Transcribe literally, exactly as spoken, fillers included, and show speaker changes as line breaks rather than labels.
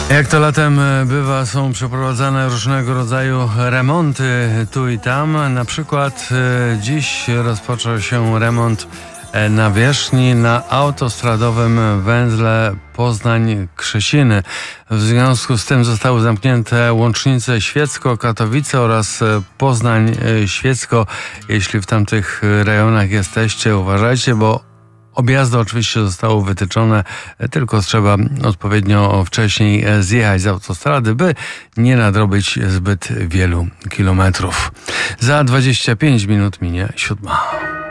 Jak to latem bywa, są przeprowadzane różnego rodzaju remonty tu i tam. Na przykład e, dziś rozpoczął się remont e, nawierzchni na autostradowym węzle Poznań-Krzesiny. W związku z tym zostały zamknięte łącznice Świecko-Katowice oraz Poznań-Świecko. Jeśli w tamtych rejonach jesteście, uważajcie, bo objazdy oczywiście zostały wytyczone, tylko trzeba odpowiednio wcześniej zjechać z autostrady, by nie nadrobić zbyt wielu kilometrów. Za dwadzieścia pięć minut minie siódma.